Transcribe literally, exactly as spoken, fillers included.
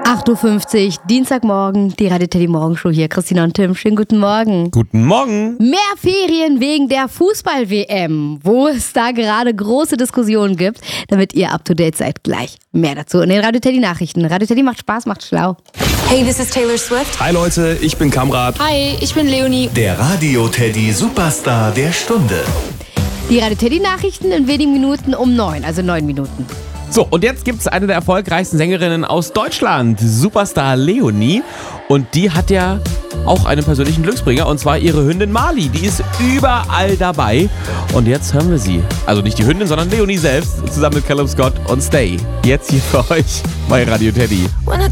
acht Uhr fünfzig, Dienstagmorgen, die Radio Teddy Morgenshow hier. Christina und Tim, schönen guten Morgen. Guten Morgen. Mehr Ferien wegen der Fußball-W M, wo es da gerade große Diskussionen gibt, damit ihr up to date seid. Gleich mehr dazu in den Radio Teddy Nachrichten. Radio Teddy macht Spaß, macht schlau. Hey, this is Taylor Swift. Hi Leute, ich bin Kamrat. Hi, ich bin Leonie. Der Radio Teddy Superstar der Stunde. Die Radio Teddy Nachrichten in wenigen Minuten um neun, also neun Minuten. So, und jetzt gibt's eine der erfolgreichsten Sängerinnen aus Deutschland, Superstar Leonie. Und die hat ja auch einen persönlichen Glücksbringer, und zwar ihre Hündin Mali. Die ist überall dabei. Und jetzt hören wir sie. Also nicht die Hündin, sondern Leonie selbst, zusammen mit Callum Scott und Stay. Jetzt hier für euch bei Radio Teddy. When I